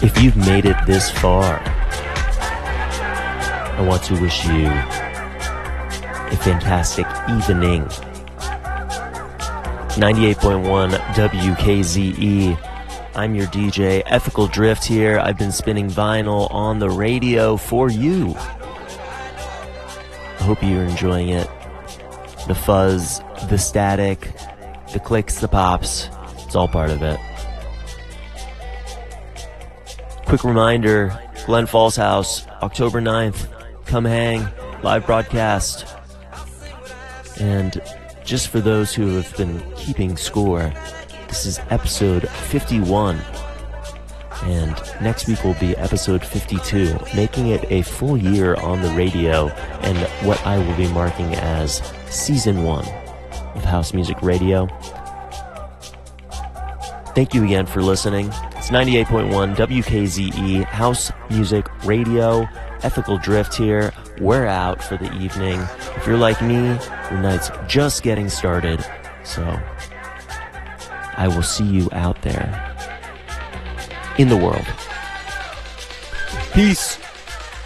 If you've made it this far, I want to wish you a fantastic evening. 98.1 WKZE. I'm your DJ, Ethical Drift here. I've been spinning vinyl on the radio for you. I hope you're enjoying it. The fuzz, the static, the clicks, the pops, it's all part of it. Quick reminder, Glen Falls House, October 9th. Come hang, live broadcast. And just for those who have been keeping score, this is episode 51. And next week will be episode 52, making it a full year on the radio and what I will be marking as season 1 of House Music Radio. Thank you again for listening. It's 98.1 WKZE, House Music Radio. Ethical Drift here. We're out for the evening. If you're like me, your night's just getting started. So I will see you out there in the world. Peace.